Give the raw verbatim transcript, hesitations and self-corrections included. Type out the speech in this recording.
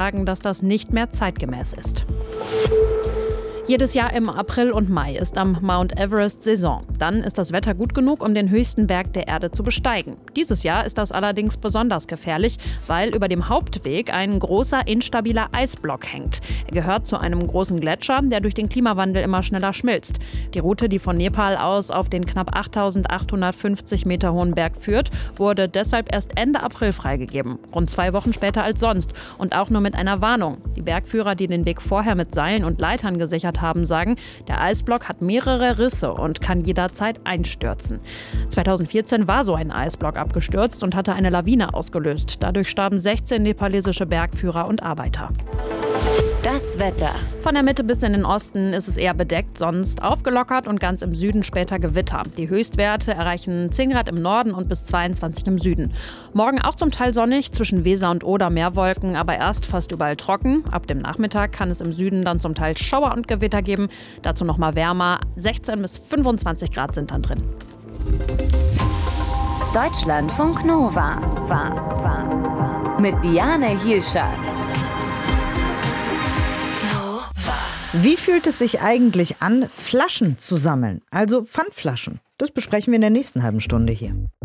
sagen, dass das nicht mehr zeitgemäß ist. Jedes Jahr im April und Mai ist am Mount Everest Saison. Dann ist das Wetter gut genug, um den höchsten Berg der Erde zu besteigen. Dieses Jahr ist das allerdings besonders gefährlich, weil über dem Hauptweg ein großer, instabiler Eisblock hängt. Er gehört zu einem großen Gletscher, der durch den Klimawandel immer schneller schmilzt. Die Route, die von Nepal aus auf den knapp achttausendachthundertfünfzig Meter hohen Berg führt, wurde deshalb erst Ende April freigegeben. Rund zwei Wochen später als sonst. Und auch nur mit einer Warnung. Die Bergführer, die den Weg vorher mit Seilen und Leitern gesichert haben, sagen, der Eisblock hat mehrere Risse und kann jederzeit einstürzen. zweitausendvierzehn war so ein Eisblock abgestürzt und hatte eine Lawine ausgelöst. Dadurch starben sechzehn nepalesische Bergführer und Arbeiter. Das Wetter. Von der Mitte bis in den Osten ist es eher bedeckt, sonst aufgelockert und ganz im Süden später Gewitter. Die Höchstwerte erreichen zehn Grad im Norden und bis zweiundzwanzig im Süden. Morgen auch zum Teil sonnig, zwischen Weser und Oder mehr Wolken, aber erst fast überall trocken. Ab dem Nachmittag kann es im Süden dann zum Teil Schauer und Gewitter geben. Dazu noch mal wärmer, sechzehn bis fünfundzwanzig Grad sind dann drin. Deutschlandfunk Nova. Mit Diane Hielscher. Wie fühlt es sich eigentlich an, Flaschen zu sammeln? Also Pfandflaschen. Das besprechen wir in der nächsten halben Stunde hier.